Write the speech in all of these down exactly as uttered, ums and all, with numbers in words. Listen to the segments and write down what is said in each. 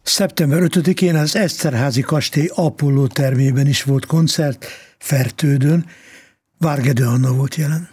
szeptember ötödikén az Eszterházy kastély Apollo termében is volt koncert, Fertődön. Várgedő Anna volt jelen.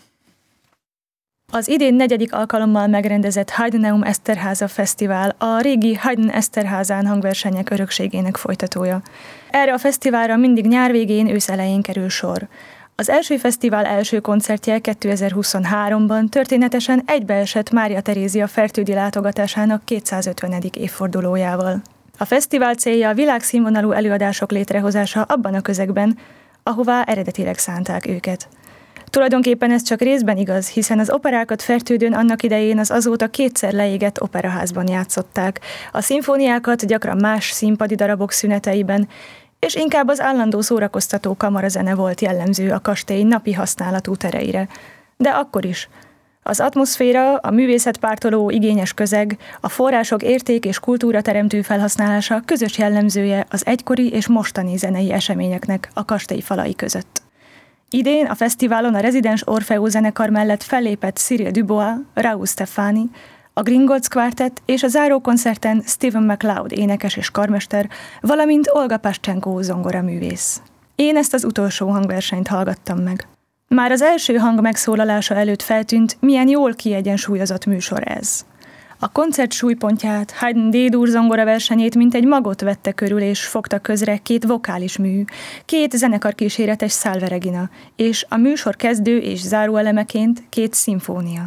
Az idén negyedik alkalommal megrendezett Heideneum Eszterháza Fesztivál a régi Haydn Eszterházán hangversenyek örökségének folytatója. Erre a fesztiválra mindig nyár végén, ősz elején kerül sor. Az első fesztivál első koncertje kétezer-huszonháromban történetesen egybeesett Mária Terézia fertődi látogatásának kétszázötvenedik évfordulójával. A fesztivál célja a világszínvonalú előadások létrehozása abban a közegben, ahová eredetileg szánták őket. Tulajdonképpen ez csak részben igaz, hiszen az operákat Fertődön annak idején az azóta kétszer leégett operaházban játszották, a szimfóniákat gyakran más színpadi darabok szüneteiben, és inkább az állandó szórakoztató kamarazene volt jellemző a kastély napi használatú tereire. De akkor is. Az atmoszféra, a művészetpártoló igényes közeg, a források érték és kultúra teremtő felhasználása közös jellemzője az egykori és mostani zenei eseményeknek a kastély falai között. Idén a fesztiválon a rezidens Orfeó zenekar mellett fellépett Cyril Dubois, Raúl Stefani, a Gringolds Quartet és a zárókoncerten Stephen MacLeod énekes és karmester, valamint Olga Paschenko zongoraművész. Én ezt az utolsó hangversenyt hallgattam meg. Már az első hang megszólalása előtt feltűnt, milyen jól kiegyensúlyozott műsor ez. A koncert súlypontját, Haydn D-dur zongoraversenyét mint egy magot vette körül és fogta közre két vokális mű, két zenekarkíséretes Salve Regina, és a műsor kezdő és záróelemeként két szimfónia.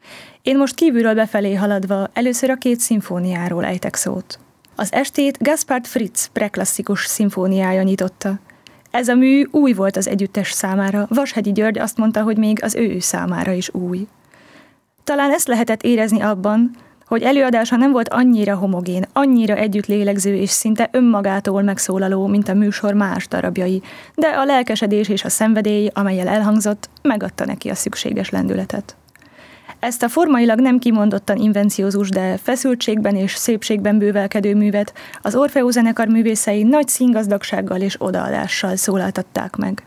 Én most kívülről befelé haladva először a két szimfóniáról ejtek szót. Az estét Gaspard Fritz preklasszikus szimfóniája nyitotta. Ez a mű új volt az együttes számára, Vashegyi György azt mondta, hogy még az ő számára is új. Talán ezt lehetett érezni abban, hogy előadása nem volt annyira homogén, annyira együtt lélegző és szinte önmagától megszólaló, mint a műsor más darabjai, de a lelkesedés és a szenvedély, amellyel elhangzott, megadta neki a szükséges lendületet. Ezt a formailag nem kimondottan invenciózus, de feszültségben és szépségben bővelkedő művet az Orfeó zenekar művészei nagy színgazdagsággal és odaadással szólaltatták meg.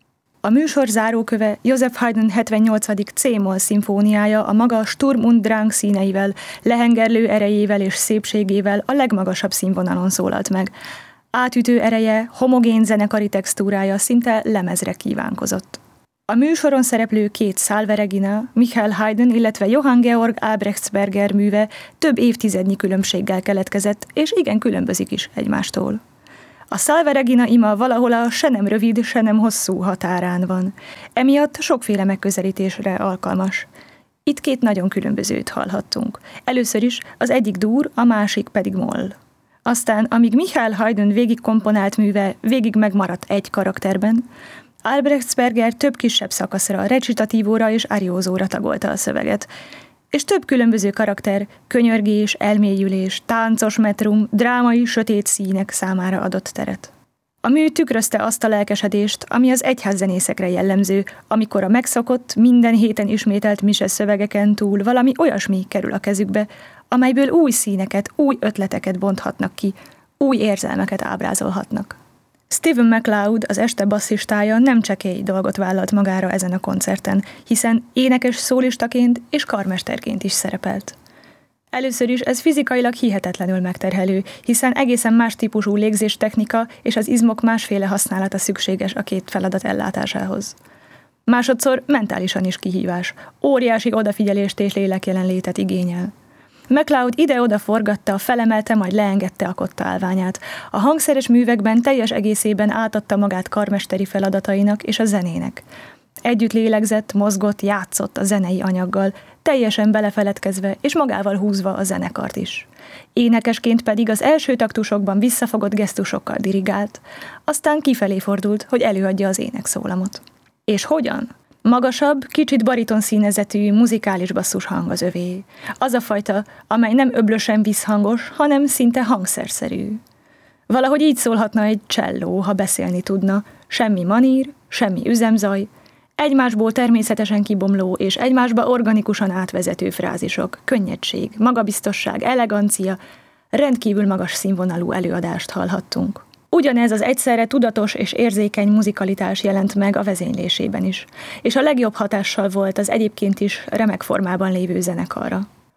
A műsor záróköve Joseph Haydn hetvennyolcadik C-moll szimfóniája a maga Sturm und Drang színeivel, lehengerlő erejével és szépségével a legmagasabb színvonalon szólalt meg. Átütő ereje, homogén zenekari textúrája szinte lemezre kívánkozott. A műsoron szereplő két Salve Regina, Michael Haydn, illetve Johann Georg Albrechtsberger műve több évtizednyi különbséggel keletkezett, és igen különbözik is egymástól. A Salve Regina ima valahol a se nem rövid, se nem hosszú határán van. Emiatt sokféle megközelítésre alkalmas. Itt két nagyon különbözőt hallhattunk. Először is az egyik dur, a másik pedig moll. Aztán, amíg Michael Haydn végig komponált műve végig megmaradt egy karakterben, Albrechtsberger több kisebb szakaszra, recitatívóra és ariózóra tagolta a szöveget, és több különböző karakter, könyörgés, elmélyülés, táncos metrum, drámai, sötét színek számára adott teret. A mű tükrözte azt a lelkesedést, ami az egyházzenészekre jellemző, amikor a megszokott, minden héten ismételt mise szövegeken túl valami olyasmi kerül a kezükbe, amelyből új színeket, új ötleteket bonthatnak ki, új érzelmeket ábrázolhatnak. Stephen MacLeod, az este basszistája nem csekély dolgot vállalt magára ezen a koncerten, hiszen énekes szólistaként és karmesterként is szerepelt. Először is ez fizikailag hihetetlenül megterhelő, hiszen egészen más típusú légzéstechnika és az izmok másféle használata szükséges a két feladat ellátásához. Másodszor mentálisan is kihívás, óriási odafigyelést és lélekjelenlétet igényel. MacLeod ide-oda forgatta, felemelte, majd leengedte a kotta állványát. A hangszeres művekben teljes egészében átadta magát karmesteri feladatainak és a zenének. Együtt lélegzett, mozgott, játszott a zenei anyaggal, teljesen belefeledkezve és magával húzva a zenekart is. Énekesként pedig az első taktusokban visszafogott gesztusokkal dirigált, aztán kifelé fordult, hogy előadja az énekszólamot. És hogyan? Magasabb, kicsit baritonszínezetű, muzikális basszus hang az övé. Az a fajta, amely nem öblösen visszhangos, hanem szinte hangszerszerű. Valahogy így szólhatna egy cselló, ha beszélni tudna. Semmi manír, semmi üzemzaj, egymásból természetesen kibomló és egymásba organikusan átvezető frázisok, könnyedség, magabiztosság, elegancia, rendkívül magas színvonalú előadást hallhattunk. Ugyanez az egyszerre tudatos és érzékeny muzikalitás jelent meg a vezénylésében is, és a legjobb hatással volt az egyébként is remek formában lévő zenekarra.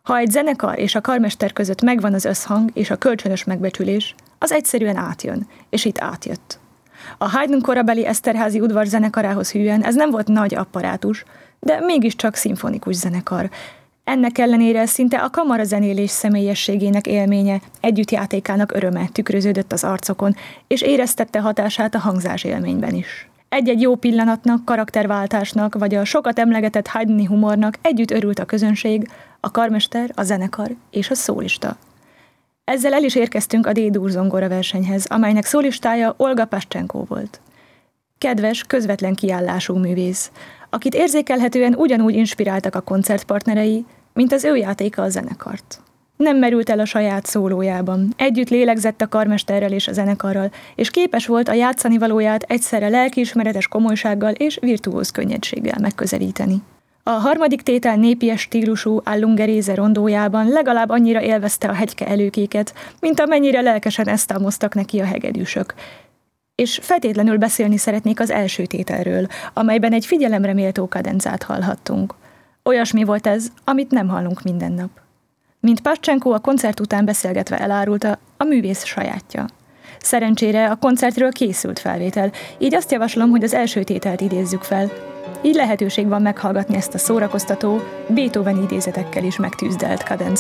Ha egy zenekar és a karmester között megvan az összhang és a kölcsönös megbecsülés, az egyszerűen átjön, és itt átjött. A Haydn korabeli Eszterházy udvar zenekarához hűen ez nem volt nagy apparátus, de mégiscsak szimfonikus zenekar. Ennek ellenére szinte a kamarazenélés személyességének élménye, együttjátékának öröme tükröződött az arcokon, és éreztette hatását a hangzás élményben is. Egy-egy jó pillanatnak, karakterváltásnak, vagy a sokat emlegetett Haydni humornak együtt örült a közönség, a karmester, a zenekar és a szólista. Ezzel el is érkeztünk a D-dur zongora versenyhez, amelynek szólistája Olga Paschenko volt. Kedves, közvetlen kiállású művész, akit érzékelhetően ugyanúgy inspiráltak a koncertpartnerei, mint az ő játéka a zenekart. Nem merült el a saját szólójában, együtt lélegzett a karmesterrel és a zenekarral, és képes volt a játszani valóját egyszerre lelkiismeretes komolysággal és virtuóz könnyedséggel megközelíteni. A harmadik tétel népies stílusú Allungerese rondójában legalább annyira élvezte a hegyke előkéket, mint amennyire lelkesen esztámoztak neki a hegedűsök. És feltétlenül beszélni szeretnék az első tételről, amelyben egy figyelemre méltó kadencát hallhattunk. Olyasmi volt ez, amit nem hallunk minden nap. Mint Paschenko a koncert után beszélgetve elárulta, a művész sajátja. Szerencsére a koncertről készült felvétel, így azt javaslom, hogy az első tételt idézzük fel. Így lehetőség van meghallgatni ezt a szórakoztató, Beethoven idézetekkel is megtűzdelt kadencát.